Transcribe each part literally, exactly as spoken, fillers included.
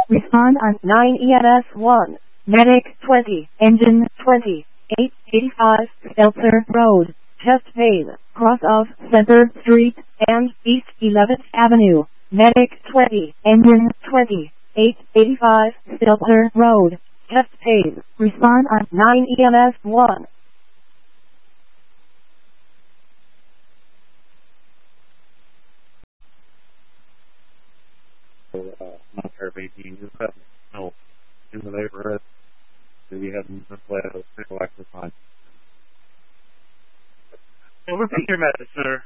Respond on nine E M S one. Medic twenty. Engine twenty. eight eighty-five. Seltzer Road. Chest pain. Cross of Center Street and East eleventh Avenue. Medic twenty. Engine twenty. eight eighty-five. Seltzer Road. Chest pain. Respond on nine E M S one. Uh, not Sheriff eighteen, just have no in the neighborhood. So you have them play a single access line. Well, repeat your message, sir.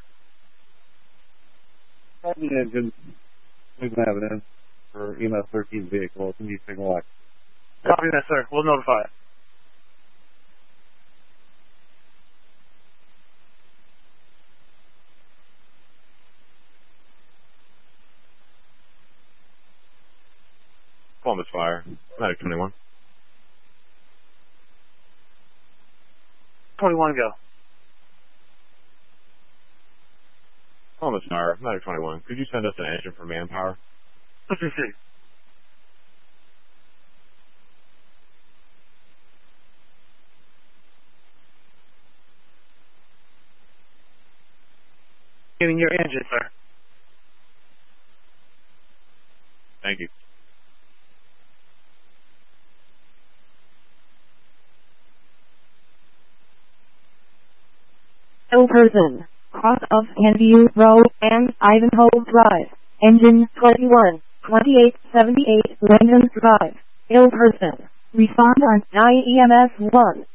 Call the engine, Cleveland Avenue, for E M S thirteen vehicle. It's going to be single access. Copy that, sir. We'll notify it. Columbus Fire, Medic twenty-one. twenty-one, go. Columbus Fire, Medic twenty-one. Could you send us an engine for manpower? Let's see. Getting your engine, sir. Thank you. Ill person. Cross of Canview Road and Ivanhoe Drive. Engine twenty-one. twenty-eight seventy-eight Langdon Drive. Ill person. Respond on nine E M S one.